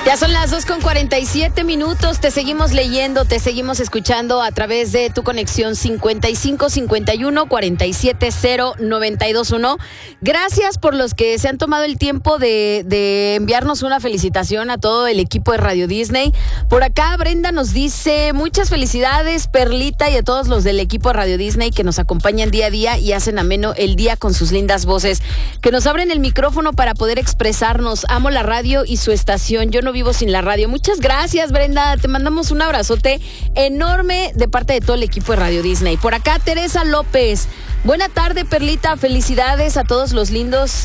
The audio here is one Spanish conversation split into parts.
Ya son las 2:47. Te seguimos leyendo, te seguimos escuchando a través de tu conexión 5551-470-921. Gracias por los que se han tomado el tiempo de enviarnos una felicitación a todo el equipo de Radio Disney. Por acá Brenda nos dice: muchas felicidades, Perlita, y a todos los del equipo de Radio Disney que nos acompañan día a día y hacen ameno el día con sus lindas voces, que nos abren el micrófono para poder expresarnos. Amo la radio y su estación. Yo no vivo sin la radio. Muchas gracias, Brenda. Te mandamos un abrazote enorme de parte de todo el equipo de Radio Disney. Por acá, Teresa López. Buena tarde, Perlita. Felicidades a todos los lindos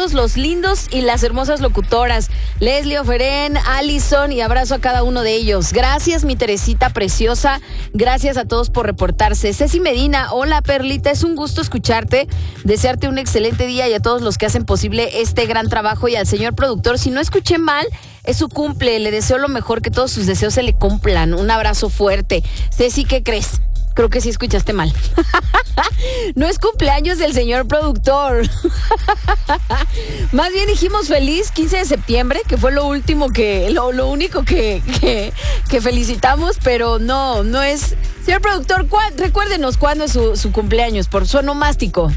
y las hermosas locutoras. Leslie, Oferén, Allison, y abrazo a cada uno de ellos. Gracias, mi Teresita preciosa. Gracias a todos por reportarse. Ceci Medina, hola, Perlita. Es un gusto escucharte. Desearte un excelente día y a todos los que hacen posible este gran trabajo, y al señor productor. Si no escuché mal, es su cumple. Le deseo lo mejor, que todos sus deseos se le cumplan. Un abrazo fuerte. Ceci, ¿qué crees? Creo que sí escuchaste mal. No es cumpleaños del señor productor. Más bien dijimos feliz 15 de septiembre, que fue lo único que felicitamos, pero no es. Señor productor, recuérdenos cuándo es su cumpleaños, por su onomástico.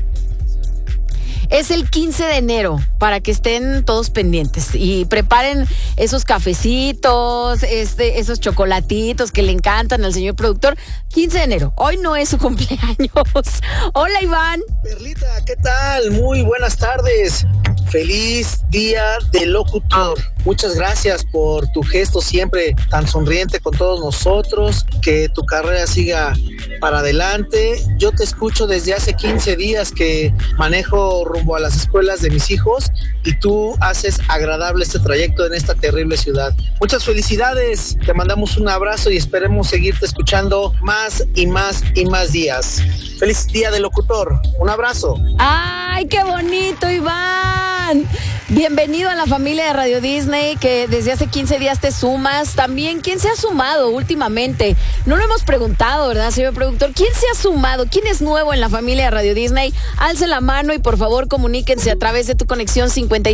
Es el 15 de enero, para que estén todos pendientes y preparen esos cafecitos, esos chocolatitos que le encantan al señor productor. 15 de enero, hoy no es su cumpleaños. Hola, Iván. Perlita, ¿qué tal? Muy buenas tardes. Feliz día del locutor. Muchas gracias por tu gesto siempre tan sonriente con todos nosotros. Que tu carrera siga para adelante. Yo te escucho desde hace 15 días que manejo rumbo a las escuelas de mis hijos, y tú haces agradable este trayecto en esta terrible ciudad. Muchas felicidades. Te mandamos un abrazo y esperemos seguirte escuchando más y más y más días. Feliz día del locutor. Un abrazo. ¡Ay, qué bonito, Iván! Bienvenido a la familia de Radio Disney, que desde hace 15 días te sumas. También, ¿quién se ha sumado últimamente? No lo hemos preguntado, ¿verdad, señor productor? ¿Quién se ha sumado? ¿Quién es nuevo en la familia de Radio Disney? Alce la mano y por favor comuníquense a través de tu conexión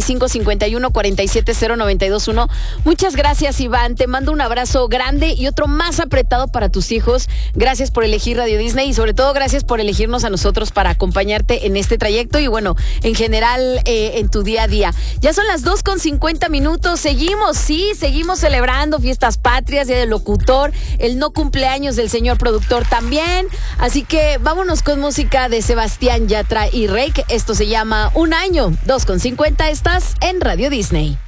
5551-470-921. Muchas gracias, Iván. Te mando un abrazo grande y otro más apretado para tus hijos. Gracias por elegir Radio Disney y sobre todo gracias por elegirnos a nosotros para acompañarte en este trayecto y bueno, en general en tu día a día. Ya son las 2:50. Seguimos celebrando fiestas patrias, Día del Locutor, el no cumpleaños del señor productor también. Así que vámonos con música de Sebastián Yatra y Reik. Esto se llama Un Año. 2:50, estás en Radio Disney.